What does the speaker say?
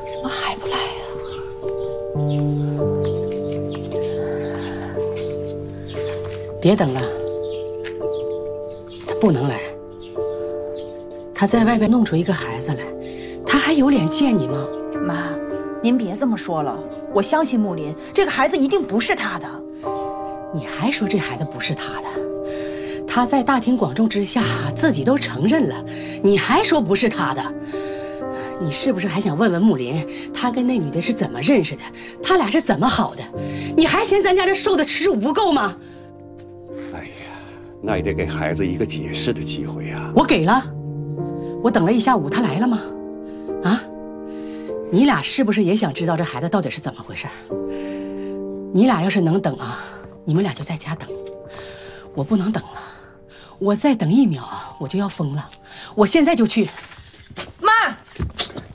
怎么还不来呀？ 别等了，他不能来。他在外边弄出一个孩子来，他还有脸见你吗？ 妈，您别这么说了，我相信木林，这个孩子一定不是他的。 你还说这孩子不是他的？他在大庭广众之下自己都承认了，你还说不是他的？你是不是还想问问木林，他跟那女的是怎么认识的？他俩是怎么好的？你还嫌咱家这受的耻辱不够吗？ 哎呀，那也得给孩子一个解释的机会啊！ 我给了，我等了一下午，他来了吗？啊？你俩是不是也想知道这孩子到底是怎么回事？你俩要是能等啊，你们俩就在家等。我不能等了，我再等1秒啊，我就要疯了。我现在就去。